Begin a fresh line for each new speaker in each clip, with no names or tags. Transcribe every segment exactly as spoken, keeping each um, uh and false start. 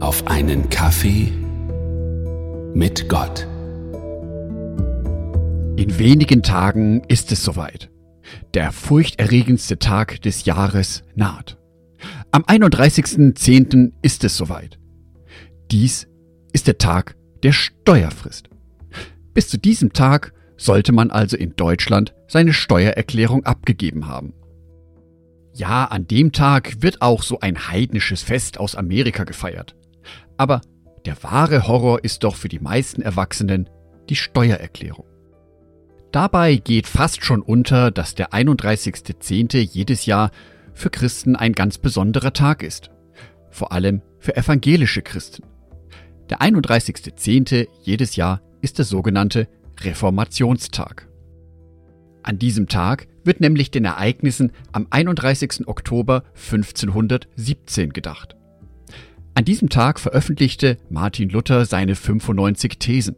auf einen Kaffee mit Gott.
In wenigen Tagen ist es soweit. Der furchterregendste Tag des Jahres naht. Am einunddreißigsten zehnten ist es soweit. Dies ist der Tag der Steuerfrist. Bis zu diesem Tag sollte man also in Deutschland seine Steuererklärung abgegeben haben. Ja, an dem Tag wird auch so ein heidnisches Fest aus Amerika gefeiert. Aber der wahre Horror ist doch für die meisten Erwachsenen die Steuererklärung. Dabei geht fast schon unter, dass der einunddreißigste zehnte jedes Jahr für Christen ein ganz besonderer Tag ist. Vor allem für evangelische Christen. Der einunddreißigste zehnte jedes Jahr ist der sogenannte Reformationstag. An diesem Tag wird nämlich den Ereignissen am einunddreißigsten Oktober fünfzehnhundertsiebzehn gedacht. An diesem Tag veröffentlichte Martin Luther seine fünfundneunzig Thesen.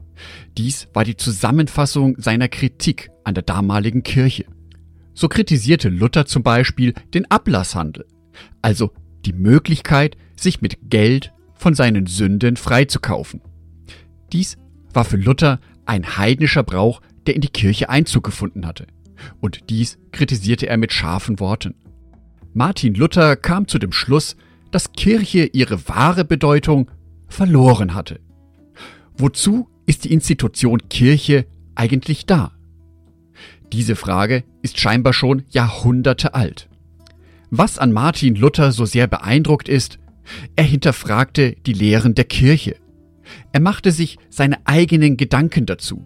Dies war die Zusammenfassung seiner Kritik an der damaligen Kirche. So kritisierte Luther zum Beispiel den Ablasshandel, also die Möglichkeit, sich mit Geld von seinen Sünden freizukaufen. Dies war für Luther ein heidnischer Brauch, der in die Kirche Einzug gefunden hatte. Und dies kritisierte er mit scharfen Worten. Martin Luther kam zu dem Schluss, dass Kirche ihre wahre Bedeutung verloren hatte. Wozu ist die Institution Kirche eigentlich da? Diese Frage ist scheinbar schon Jahrhunderte alt. Was an Martin Luther so sehr beeindruckt ist, er hinterfragte die Lehren der Kirche. Er machte sich seine eigenen Gedanken dazu.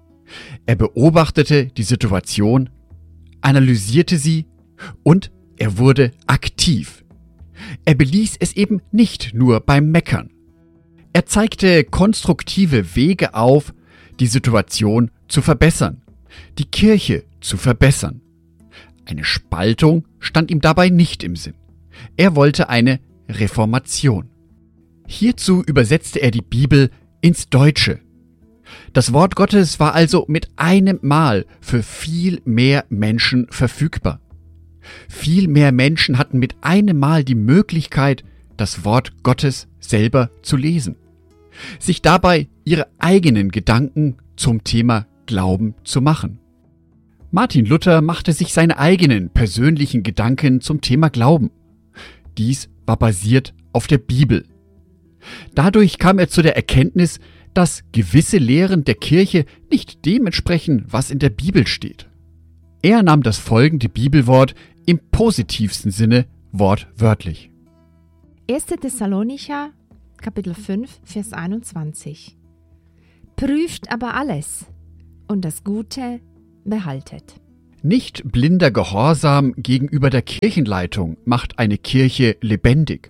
Er beobachtete die Situation, analysierte sie und er wurde aktiv. Er beließ es eben nicht nur beim Meckern. Er zeigte konstruktive Wege auf, die Situation zu verbessern, die Kirche zu verbessern. Eine Spaltung stand ihm dabei nicht im Sinn. Er wollte eine Reformation. Hierzu übersetzte er die Bibel ins Deutsche. Das Wort Gottes war also mit einem Mal für viel mehr Menschen verfügbar. Viel mehr Menschen hatten mit einem Mal die Möglichkeit, das Wort Gottes selber zu lesen, sich dabei ihre eigenen Gedanken zum Thema Glauben zu machen. Martin Luther machte sich seine eigenen persönlichen Gedanken zum Thema Glauben. Dies war basiert auf der Bibel. Dadurch kam er zu der Erkenntnis, dass gewisse Lehren der Kirche nicht dem entsprechen, was in der Bibel steht. Er nahm das folgende Bibelwort im positivsten Sinne wortwörtlich.
erster Thessalonicher, Kapitel fünf, Vers einundzwanzig. Prüft aber alles und das Gute behaltet.
Nicht blinder Gehorsam gegenüber der Kirchenleitung macht eine Kirche lebendig.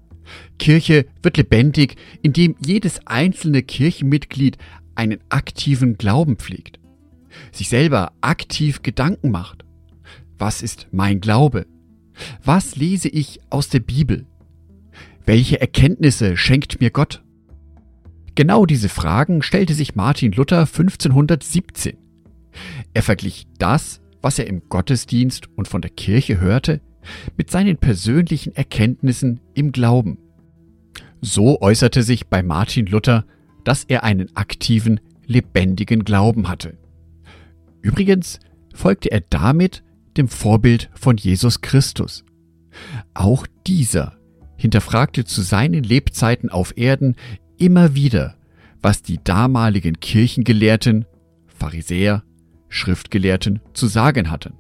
Kirche wird lebendig, indem jedes einzelne Kirchenmitglied einen aktiven Glauben pflegt, sich selber aktiv Gedanken macht. Was ist mein Glaube? Was lese ich aus der Bibel? Welche Erkenntnisse schenkt mir Gott? Genau diese Fragen stellte sich Martin Luther fünfzehnhundertsiebzehn. Er verglich das, was er im Gottesdienst und von der Kirche hörte, mit seinen persönlichen Erkenntnissen im Glauben. So äußerte sich bei Martin Luther, dass er einen aktiven, lebendigen Glauben hatte. Übrigens folgte er damit dem Vorbild von Jesus Christus. Auch dieser hinterfragte zu seinen Lebzeiten auf Erden immer wieder, was die damaligen Kirchengelehrten, Pharisäer, Schriftgelehrten zu sagen hatten.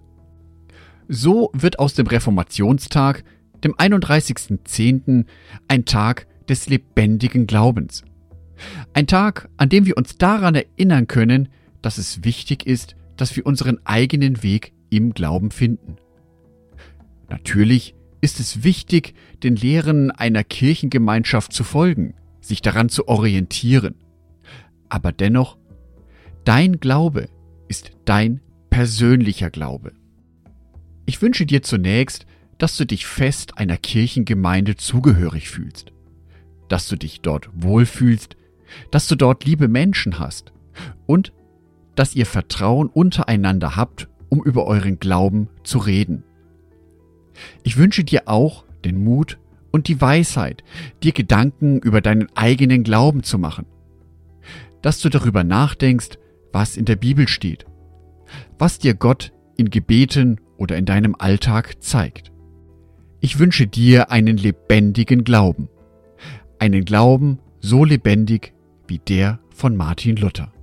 So wird aus dem Reformationstag, dem einunddreißigsten zehnten, ein Tag des lebendigen Glaubens. Ein Tag, an dem wir uns daran erinnern können, dass es wichtig ist, dass wir unseren eigenen Weg im Glauben finden. Natürlich ist es wichtig, den Lehren einer Kirchengemeinschaft zu folgen, sich daran zu orientieren. Aber dennoch, dein Glaube ist dein persönlicher Glaube. Ich wünsche dir zunächst, dass du dich fest einer Kirchengemeinde zugehörig fühlst, dass du dich dort wohlfühlst, dass du dort liebe Menschen hast und dass ihr Vertrauen untereinander habt, um über euren Glauben zu reden. Ich wünsche dir auch den Mut und die Weisheit, dir Gedanken über deinen eigenen Glauben zu machen. Dass du darüber nachdenkst, was in der Bibel steht, was dir Gott in Gebeten oder in deinem Alltag zeigt. Ich wünsche dir einen lebendigen Glauben, einen Glauben so lebendig wie der von Martin Luther.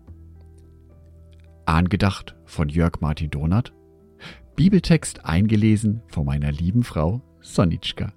Angedacht von Jörg Martin Donath, Bibeltext eingelesen von meiner lieben Frau Sonitschka.